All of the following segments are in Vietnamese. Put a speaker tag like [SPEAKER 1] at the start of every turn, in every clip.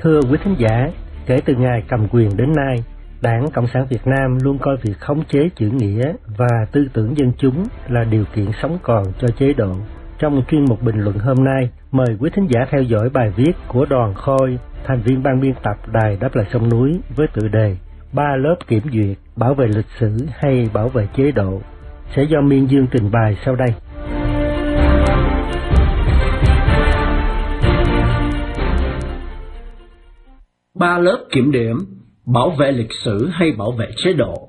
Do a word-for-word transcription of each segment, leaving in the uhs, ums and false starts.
[SPEAKER 1] Thưa quý thính giả, kể từ ngày cầm quyền đến nay, Đảng Cộng sản Việt Nam luôn coi việc khống chế chữ nghĩa và tư tưởng dân chúng là điều kiện sống còn cho chế độ. Trong chuyên mục bình luận hôm nay, mời quý thính giả theo dõi bài viết của Đoàn Khôi, thành viên ban biên tập Đài Đáp Lại Sông Núi với tựa đề Ba lớp kiểm duyệt, bảo vệ lịch sử hay bảo vệ chế độ, sẽ do Miên Dương trình bày sau đây.
[SPEAKER 2] Ba lớp kiểm điểm, bảo vệ lịch sử hay bảo vệ chế độ.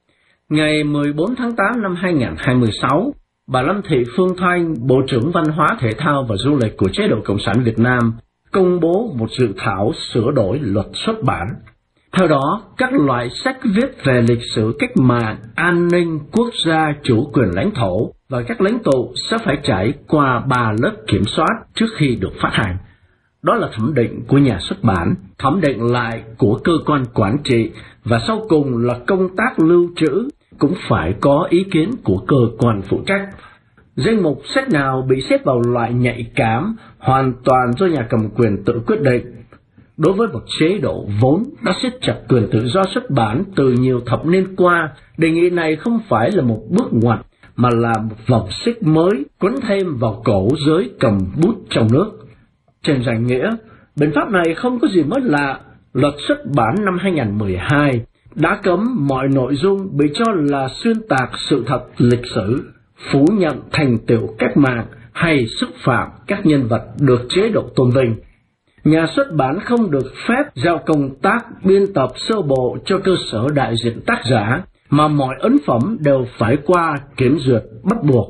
[SPEAKER 2] Ngày mười bốn tháng tám năm hai nghìn không trăm hai mươi sáu, bà Lâm Thị Phương Thanh, Bộ trưởng Văn hóa Thể thao và Du lịch của chế độ Cộng sản Việt Nam, công bố một dự thảo sửa đổi luật xuất bản. Theo đó, các loại sách viết về lịch sử cách mạng, an ninh, quốc gia, chủ quyền lãnh thổ và các lãnh tụ sẽ phải trải qua ba lớp kiểm soát trước khi được phát hành. Đó là thẩm định của nhà xuất bản, thẩm định lại của cơ quan quản trị và sau cùng là công tác lưu trữ cũng phải có ý kiến của cơ quan phụ trách. Danh mục sách nào bị xếp vào loại nhạy cảm hoàn toàn do nhà cầm quyền tự quyết định. Đối với một chế độ vốn đã siết chặt quyền tự do xuất bản từ nhiều thập niên qua, đề nghị này không phải là một bước ngoặt mà là một vòng xích mới quấn thêm vào cổ giới cầm bút trong nước. Trên danh nghĩa, biện pháp này không có gì mới lạ. Luật xuất bản năm hai nghìn không trăm mười hai đã cấm mọi nội dung bị cho là xuyên tạc sự thật lịch sử, phủ nhận thành tựu cách mạng hay xúc phạm các nhân vật được chế độ tôn vinh. Nhà xuất bản không được phép giao công tác biên tập sơ bộ cho cơ sở đại diện tác giả, mà mọi ấn phẩm đều phải qua kiểm duyệt bắt buộc.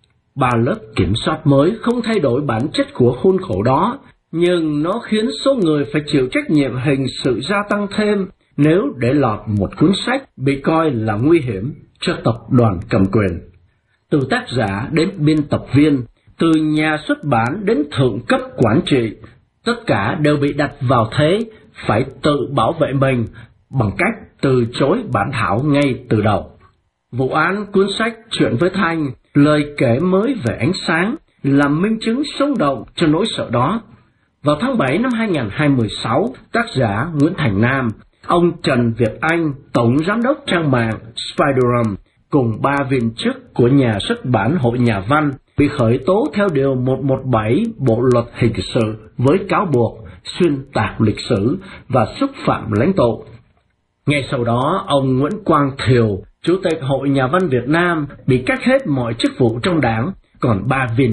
[SPEAKER 2] Ba lớp kiểm soát mới không thay đổi bản chất của khuôn khổ đó, nhưng nó khiến số người phải chịu trách nhiệm hình sự gia tăng thêm nếu để lọt một cuốn sách bị coi là nguy hiểm cho tập đoàn cầm quyền. Từ tác giả đến biên tập viên, từ nhà xuất bản đến thượng cấp quản trị, tất cả đều bị đặt vào thế phải tự bảo vệ mình bằng cách từ chối bản thảo ngay từ đầu. Vụ án cuốn sách Chuyện với Thanh, lời kể mới về ánh sáng là minh chứng sống động cho nỗi sợ đó. Vào tháng bảy năm hai nghìn không trăm mười sáu, tác giả Nguyễn Thành Nam, ông Trần Việt Anh, tổng giám đốc trang mạng Spiderum, cùng ba viên chức của nhà xuất bản Hội Nhà văn bị khởi tố theo điều một trăm mười bảy Bộ luật hình sự với cáo buộc xuyên tạc lịch sử và xúc phạm lãnh tụ. Ngay sau đó, ông Nguyễn Quang Thiều, Chủ tịch Hội Nhà văn Việt Nam, bị cắt hết mọi chức vụ trong đảng, còn ba viên